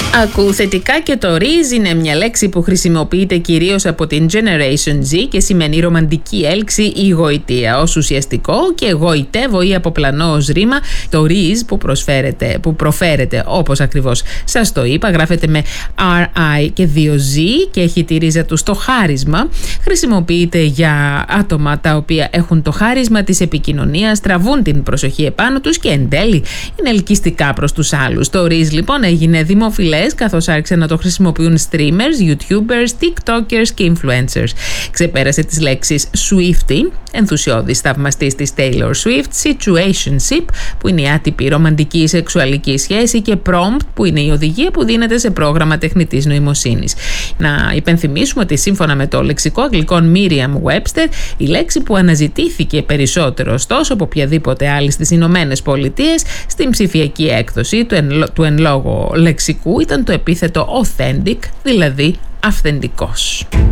Ακού θετικά και το Riz είναι μια λέξη που χρησιμοποιείται κυρίως από την Generation Z και σημαίνει ρομαντική έλξη ή γοητεία ως ουσιαστικό και γοητεύω ή αποπλανώ ως ρήμα. Το Riz που προφέρεται όπως ακριβώς σας το είπα, γράφεται με RI και 2Z και έχει τη ρίζα του στο χάρισμα. Χρησιμοποιείται για άτομα τα οποία έχουν το χάρισμα της επικοινωνίας, τραβούν την προσοχή επάνω τους και εν τέλει είναι ελκυστικά προς τους άλλους. Το Riz λοιπόν έγινε δημοφιλές καθώς άρχισαν να το χρησιμοποιούν streamers, youtubers, tiktokers και influencers. Ξεπέρασε τις λέξεις Swiftie, ενθουσιώδης θαυμαστής της Taylor Swift, situationship που είναι η άτυπη ρομαντική σεξουαλική σχέση και prompt που είναι η οδηγία που δίνεται σε πρόγραμμα τεχνητής νοημοσύνης. Να υπενθυμίσουμε ότι σύμφωνα με το λεξικό αγγλικών Merriam-Webster η λέξη που αναζητήθηκε περισσότερο ωστόσο από οποιαδήποτε άλλη στις Ηνωμένες Πολιτείες στην ψηφιακή έκδοση του εν λόγω λεξικού ήταν το επίθετο authentic, δηλαδή αυθεντικός.